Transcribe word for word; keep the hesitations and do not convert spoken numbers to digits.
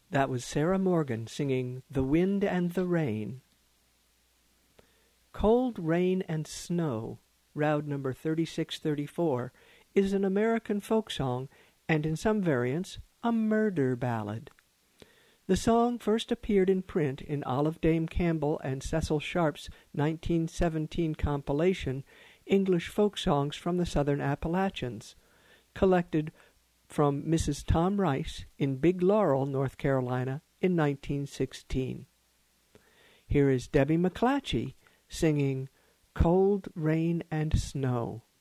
That was Sarah Morgan singing The Wind and the Rain. Cold Rain and Snow, Round number thirty-six thirty-four, is an American folk song and in some variants a murder ballad. The song first appeared in print in Olive Dame Campbell and Cecil Sharp's nineteen seventeen compilation, English Folk Songs from the Southern Appalachians, collected from Missus Tom Rice in Big Laurel, North Carolina, in nineteen sixteen. Here is Debbie McClatchy singing Cold Rain and Snow.